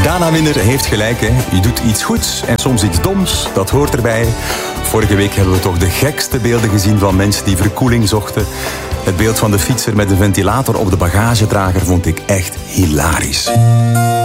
Dana Winner heeft gelijk, hè. Je doet iets goeds en soms iets doms. Dat hoort erbij. Vorige week hebben we toch de gekste beelden gezien van mensen die verkoeling zochten. Het beeld van de fietser met een ventilator op de bagagedrager vond ik echt hilarisch.